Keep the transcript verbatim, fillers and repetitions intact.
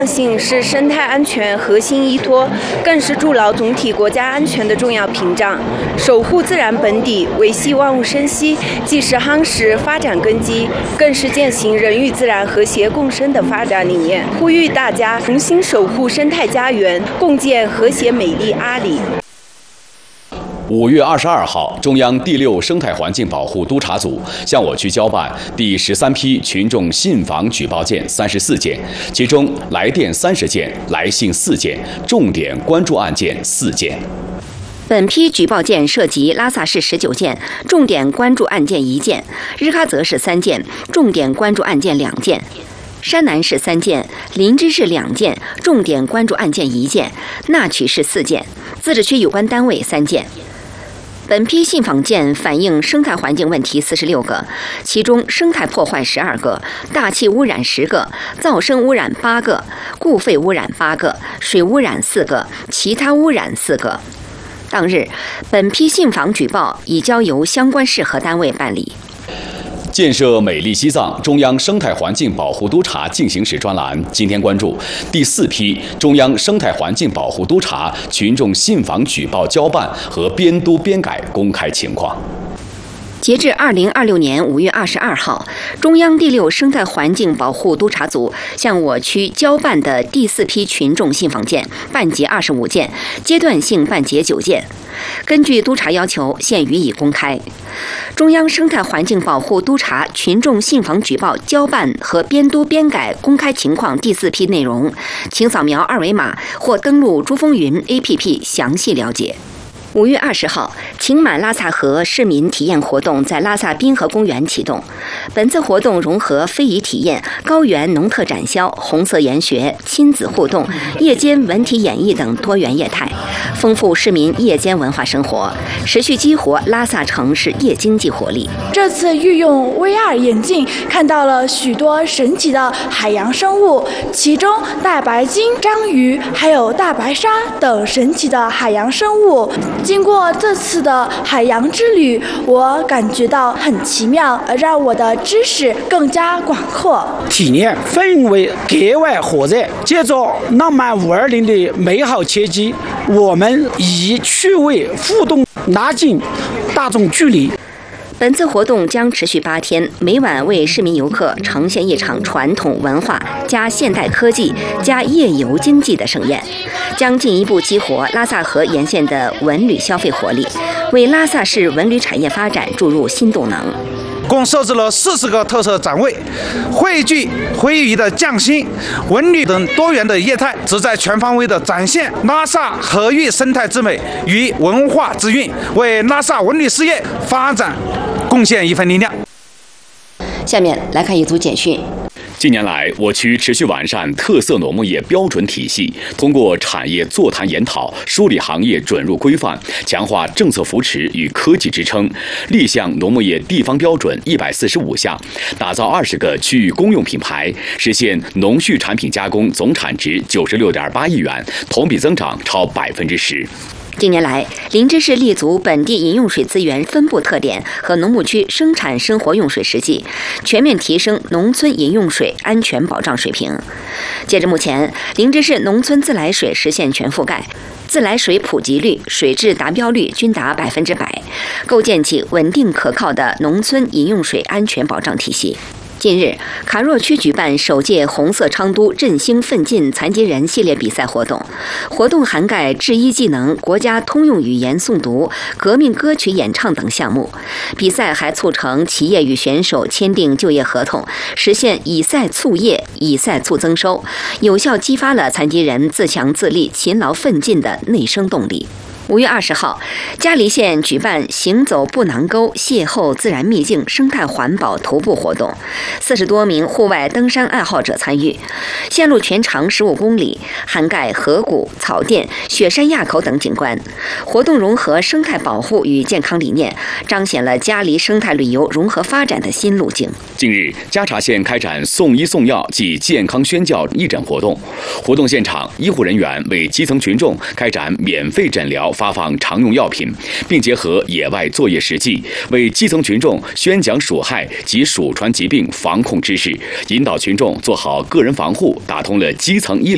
性是生态安全核心依托，更是筑牢总体国家安全的重要屏障。守护自然本底，维系万物生息，既是夯实发展根基，更是践行人与自然和谐共生的发展理念。呼吁大家同心守护生态家园，共建和谐美丽阿里。 五月二十二号，中央第六生态环境保护督察组向我区交办第十三批群众信访举报件三十四件，其中来电三十件，来信四件，重点关注案件四件。 本批举报件涉及拉萨市十九件，重点关注案件一件；日喀则市三件，重点关注案件两件；山南市三件，林芝市两件，重点关注案件一件；那曲市四件，自治区有关单位三件。本批信访件反映生态环境问题四十六个，其中生态破坏十二个，大气污染十个，噪声污染八个，固废污染八个，水污染四个，其他污染四个。当日，本批信访举报已交由相关市和单位办理。 建设美丽西藏中央生态环境保护督察进行时专栏今天关注第四批中央生态环境保护督察群众信访举报交办和编督编改公开情况。 截至二零二六年五月二十二号，中央第六生态环境保护督察组向我区交办的第四批群众信访件办结二十五件，阶段性办结九件。根据督察要求，现予以公开。中央生态环境保护督察群众信访举报交办和编督编改公开情况第四批内容，请扫描二维码或登录珠峰云 A P P 详细了解。五月二十号，晴满拉萨河市民体验活动在拉萨滨河公园启动。本次活动融合非遗体验、高原农特展销、红色研学、亲子互动、夜间文体演绎等多元业态，丰富市民夜间文化生活，持续激活拉萨城市夜经济活力。 这次运用 V R 眼镜看到了许多神奇的海洋生物，其中大白鲸、章鱼还有大白鲨等神奇的海洋生物。经过这次的海洋之旅，我感觉到很奇妙，而让我的知识更加广阔。 体验氛围格外火热，借着浪漫五二零的美好契机，我们以趣味互动拉近大众距离。 本次活动将持续八天，每晚为市民游客呈现一场传统文化加现代科技加夜游经济的盛宴，将进一步激活拉萨河沿线的文旅消费活力，为拉萨市文旅产业发展注入新动能。 共设置了四十个特色展位，汇聚非遗的匠心、文旅等多元的业态，旨在全方位的展现拉萨河域生态之美与文化之韵，为拉萨文旅事业发展贡献一份力量。 下面来看一组简讯。 近年来，我区持续完善特色农牧业标准体系，通过产业座谈研讨，梳理行业准入规范，强化政策扶持与科技支撑，立项农牧业地方标准一百四十五项，打造二十个区域公用品牌，实现农畜产品加工总产值九十六点八亿元，同比增长超百分之十。 近年来，林芝市立足本地饮用水资源分布特点和农牧区生产生活用水实际，全面提升农村饮用水安全保障水平。截至目前，林芝市农村自来水实现全覆盖，自来水普及率、水质达标率均达百分之百，构建起稳定可靠的农村饮用水安全保障体系。近日，卡若区举办首届红色昌都振兴奋进残疾人系列比赛活动，活动涵盖制衣技能、国家通用语言诵读、革命歌曲演唱等项目。比赛还促成企业与选手签订就业合同，实现以赛促业、以赛促增收，有效激发了残疾人自强自立、勤劳奋进的内生动力。五月二十号，嘉黎县举办行走布囊沟邂逅自然秘境生态环保徒步活动，四十多名户外登山爱好者参与。线路全长十五公里，涵盖河谷、草甸、雪山垭口等景观。活动融合生态保护与健康理念，彰显了嘉黎生态旅游融合发展的新路径。 近日，嘉查县开展送医送药暨健康宣教义诊活动，活动现场，医护人员为基层群众开展免费诊疗。发放常用药品，并结合野外作业实际，为基层群众宣讲鼠害及鼠传疾病防控知识，引导群众做好个人防护，打通了基层医疗